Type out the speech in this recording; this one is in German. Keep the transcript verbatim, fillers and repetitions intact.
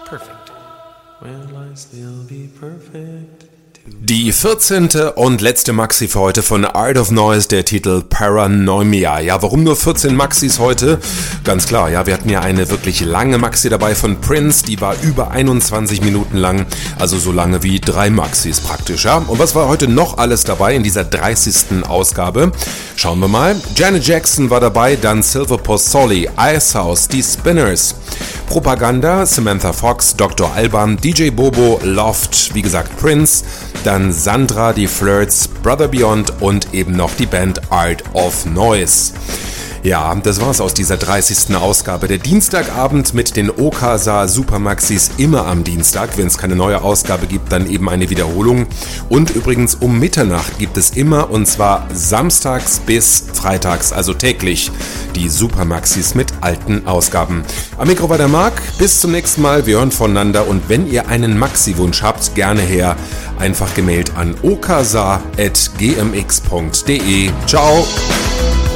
Perfect. Will I still be perfect? Die vierzehnte und letzte Maxi für heute von Art of Noise, der Titel Paranoia. Ja, warum nur vierzehn Maxis heute? Ganz klar, ja, wir hatten ja eine wirklich lange Maxi dabei von Prince, die war über einundzwanzig Minuten lang, also so lange wie drei Maxis praktisch, ja. Und was war heute noch alles dabei in dieser dreißigsten Ausgabe? Schauen wir mal. Janet Jackson war dabei, dann Silver Pozzoli, Icehouse, die Spinners, Propaganda, Samantha Fox, Doktor Alban, D J Bobo, Loft, wie gesagt Prince, dann Sandra, die Flirts, Brother Beyond und eben noch die Band Art of Noise. Ja, das war's aus dieser dreißigsten Ausgabe. Der Dienstagabend mit den Okasa Supermaxis immer am Dienstag. Wenn es keine neue Ausgabe gibt, dann eben eine Wiederholung. Und übrigens um Mitternacht gibt es immer, und zwar samstags bis freitags, also täglich, die Supermaxis mit alten Ausgaben. Am Mikro war der Marc. Bis zum nächsten Mal. Wir hören voneinander. Und wenn ihr einen Maxi-Wunsch habt, gerne her. Einfach gemailt an okasa at g m x punkt d e. Ciao!